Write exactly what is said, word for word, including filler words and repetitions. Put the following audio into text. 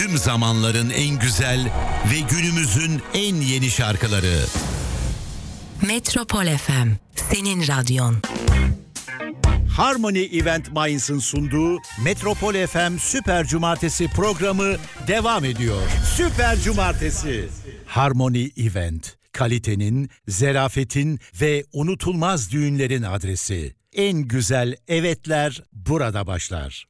Tüm zamanların en güzel ve günümüzün en yeni şarkıları. Metropol F M, senin radyon. Harmony Event Minds'ın sunduğu Metropol F M Süper Cumartesi programı devam ediyor. Süper Cumartesi. Harmony Event, kalitenin, zerafetin ve unutulmaz düğünlerin adresi. En güzel evetler burada başlar.